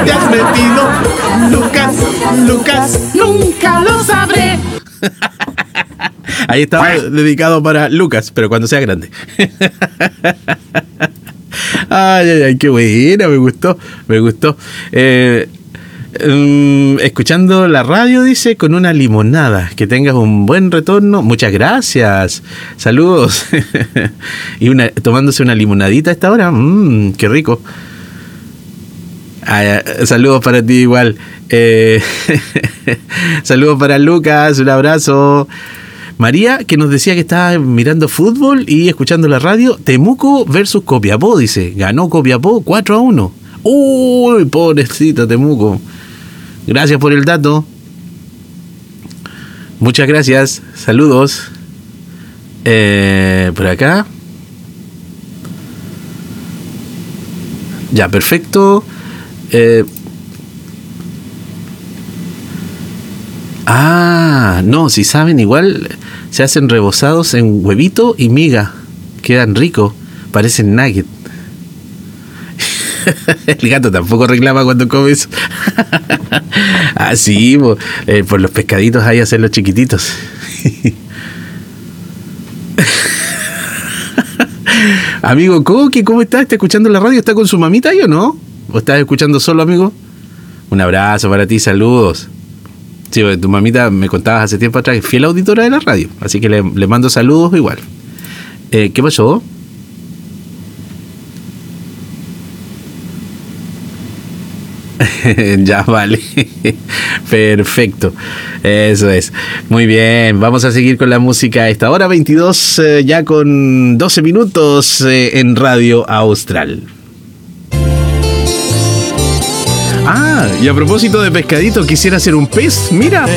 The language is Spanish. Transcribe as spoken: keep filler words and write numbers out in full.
te has metido? Lucas, Lucas, nunca lo sabré. Ahí estaba dedicado para Lucas, pero cuando sea grande. Ay, ay, ay, qué buena, me gustó, me gustó. Eh, um, escuchando la radio, dice, con una limonada. Que tengas un buen retorno. Muchas gracias. Saludos. Y una, tomándose una limonadita a esta hora. Mmm, qué rico. Ay, saludos para ti igual. Eh, saludos para Lucas, un abrazo. María, que nos decía que estaba mirando fútbol y escuchando la radio. Temuco versus Copiapó, dice. Ganó Copiapó cuatro a uno. Uy, pobrecito Temuco. Gracias por el dato. Muchas gracias. Saludos. Eh, por acá. Ya, perfecto. Eh, ah, no, si saben, igual se hacen rebozados en huevito y miga. Quedan ricos, parecen nuggets. El gato tampoco reclama cuando come eso. Ah, sí, po, eh, por los pescaditos hay hacerlos chiquititos. Amigo Coqui, ¿cómo está? ¿Está escuchando la radio? ¿Está con su mamita ahí o no? ¿O estás escuchando solo, amigo? Un abrazo para ti, saludos. Sí, tu mamita me contabas hace tiempo atrás, fiel auditora de la radio, así que le, le mando saludos igual. Eh, ¿Qué pasó? Ya, vale. Perfecto. Eso es. Muy bien. Vamos a seguir con la música a esta hora veintidós, eh, ya con doce minutos eh, en Radio Austral. Ah, y a propósito de pescadito, quisiera hacer un pez. Mira.